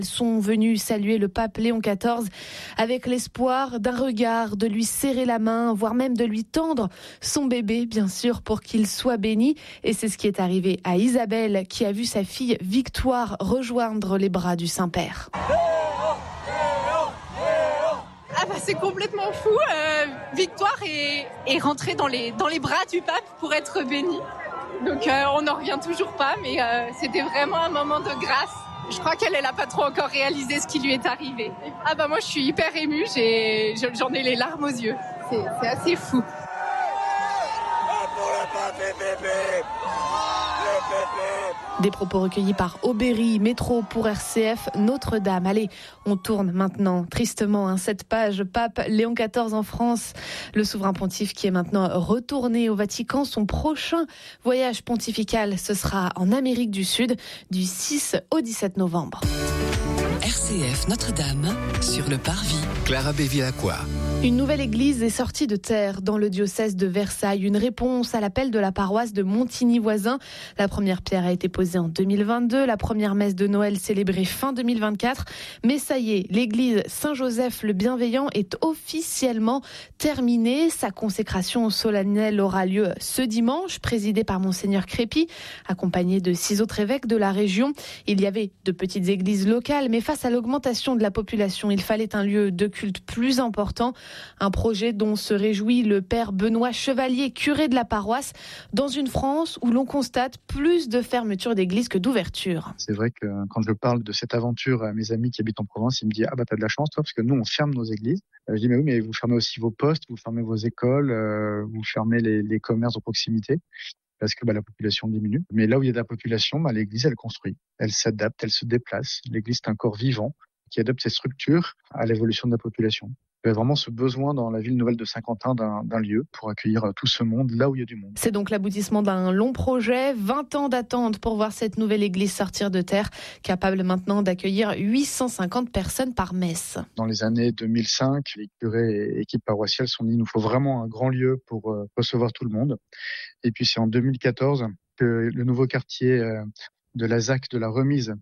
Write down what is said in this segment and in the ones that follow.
sont venus saluer le pape Léon XIV avec l'espoir d'un regard, de lui serrer la main, voire même de lui tendre son bébé, bien sûr, pour qu'il soit béni. Et c'est ce qui est arrivé à Isabelle, qui a vu sa fille Victoire rejoindre les bras du Saint-Père. C'est complètement fou. Victoire est rentrée dans les bras du pape pour être bénie. Donc on n'en revient toujours pas, mais c'était vraiment un moment de grâce. Je crois qu'elle n'a pas trop encore réalisé ce qui lui est arrivé. Moi je suis hyper émue, j'en ai les larmes aux yeux. C'est assez fou. Des propos recueillis par Aubéry, Métro pour RCF, Notre-Dame. Allez, on tourne maintenant tristement cette page. Pape Léon XIV en France, le souverain pontife qui est maintenant retourné au Vatican. Son prochain voyage pontifical, ce sera en Amérique du Sud du 6 au 17 novembre. RCF Notre-Dame sur le Parvis. Clara Bévilacqua. Une nouvelle église est sortie de terre dans le diocèse de Versailles. Une réponse à l'appel de la paroisse de Montigny-Voisin. La première pierre a été posée en 2022. La première messe de Noël célébrée fin 2024. Mais ça y est, l'église Saint-Joseph le Bienveillant est officiellement terminée. Sa consécration solennelle aura lieu ce dimanche, présidée par Monseigneur Crépy, accompagné de 6 autres évêques de la région. Il y avait de petites églises locales, mais face à l'augmentation de la population, il fallait un lieu de culte plus important. Un projet dont se réjouit le père Benoît Chevalier, curé de la paroisse, dans une France où l'on constate plus de fermetures d'églises que d'ouvertures. C'est vrai que quand je parle de cette aventure à mes amis qui habitent en province, ils me disent « Ah bah t'as de la chance toi, parce que nous on ferme nos églises ». Je dis « Mais oui, mais vous fermez aussi vos postes, vous fermez vos écoles, vous fermez les commerces de proximité ». Parce que la population diminue. Mais là où il y a de la population, l'église, elle construit, elle s'adapte, elle se déplace. L'église, c'est un corps vivant qui adapte ses structures à l'évolution de la population. Il y a vraiment ce besoin dans la ville nouvelle de Saint-Quentin d'un lieu pour accueillir tout ce monde là où il y a du monde. C'est donc l'aboutissement d'un long projet, 20 ans d'attente pour voir cette nouvelle église sortir de terre, capable maintenant d'accueillir 850 personnes par messe. Dans les années 2005, les curés et équipes paroissiales se sont dit il nous faut vraiment un grand lieu pour recevoir tout le monde. Et puis c'est en 2014 que le nouveau quartier de la ZAC de la Remise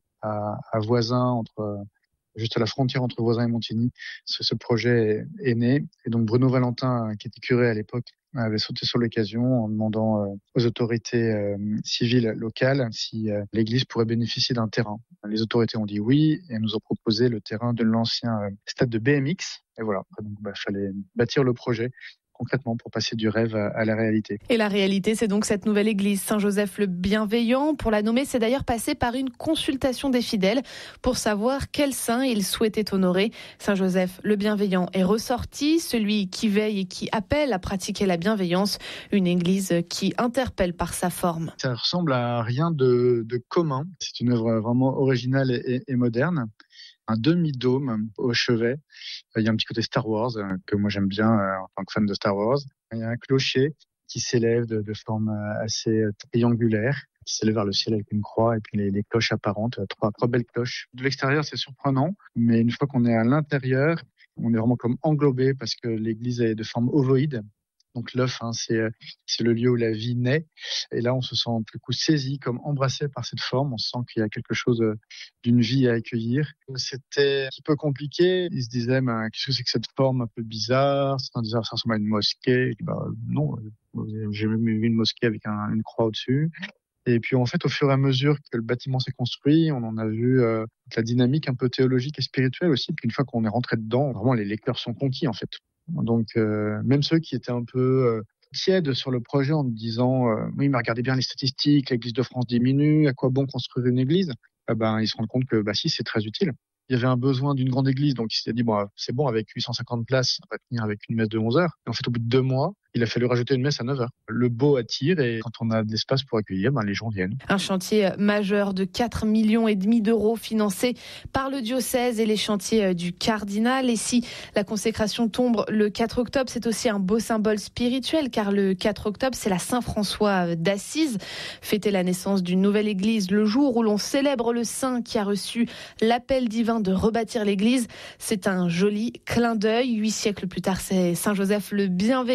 à Voisin, juste à la frontière entre Voisin et Montigny, ce projet est né. Et donc Bruno Valentin, qui était curé à l'époque, avait sauté sur l'occasion en demandant aux autorités civiles locales si l'église pourrait bénéficier d'un terrain. Les autorités ont dit oui et nous ont proposé le terrain de l'ancien stade de BMX. Et voilà, donc fallait bâtir le projet concrètement pour passer du rêve à la réalité. Et la réalité, c'est donc cette nouvelle église Saint-Joseph le Bienveillant. Pour la nommer, c'est d'ailleurs passé par une consultation des fidèles pour savoir quel saint ils souhaitaient honorer. Saint-Joseph le Bienveillant est ressorti, celui qui veille et qui appelle à pratiquer la bienveillance, une église qui interpelle par sa forme. Ça ressemble à rien de commun. C'est une œuvre vraiment originale et moderne. Un demi-dôme au chevet. Il y a un petit côté Star Wars que moi j'aime bien en tant que fan de Star Wars. Il y a un clocher qui s'élève de forme assez triangulaire, qui s'élève vers le ciel avec une croix et puis les cloches apparentes, trois belles cloches. De l'extérieur, c'est surprenant, mais une fois qu'on est à l'intérieur, on est vraiment comme englobé parce que l'église est de forme ovoïde. Donc l'œuf, c'est le lieu où la vie naît. Et là, on se sent du coup saisi, comme embrassé par cette forme. On sent qu'il y a quelque chose d'une vie à accueillir. C'était un petit peu compliqué. Ils se disaient, qu'est-ce que c'est que cette forme un peu bizarre? Certains disaient, ça ressemble à une mosquée. Je dis, non, j'ai même vu une mosquée avec une croix au-dessus. Et puis en fait, au fur et à mesure que le bâtiment s'est construit, on en a vu la dynamique un peu théologique et spirituelle aussi. Puis une fois qu'on est rentré dedans, vraiment les lecteurs sont conquis en fait. Donc même ceux qui étaient un peu tièdes sur le projet en disant oui mais regardez bien les statistiques, l'église de France diminue, à quoi bon construire une église, ils se rendent compte que si c'est très utile. Il y avait un besoin d'une grande église, donc il s'est dit c'est bon avec 850 places, on va tenir avec une messe de 11 heures. Et en fait au bout de 2 mois, il a fallu rajouter une messe à 9 heures. Le beau attire et quand on a de l'espace pour accueillir, les gens viennent. Un chantier majeur de 4,5 millions d'euros financé par le diocèse et les chantiers du cardinal. Et si la consécration tombe le 4 octobre, c'est aussi un beau symbole spirituel car le 4 octobre, c'est la Saint-François d'Assise. Fêter la naissance d'une nouvelle église, le jour où l'on célèbre le saint qui a reçu l'appel divin de rebâtir l'église, c'est un joli clin d'œil. 8 siècles plus tard, c'est Saint-Joseph le Bienveillant donc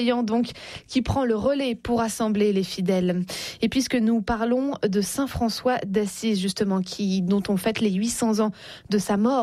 donc qui prend le relais pour rassembler les fidèles. Et puisque nous parlons de Saint François d'Assise justement, dont on fête les 800 ans de sa mort